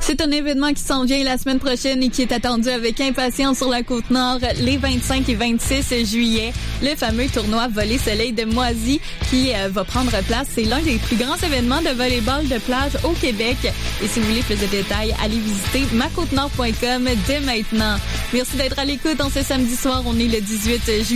C'est un événement qui s'en vient la semaine prochaine et qui est attendu avec impatience sur la Côte-Nord les 25 et 26 juillet. Le fameux tournoi Volley-Soleil de Moisy qui va prendre place. C'est l'un des plus grands événements de volleyball de plage au Québec. Et si vous voulez plus de détails, allez visiter macôtenord.com dès maintenant. Merci d'être à l'écoute en ce samedi soir. On est le 18 juillet.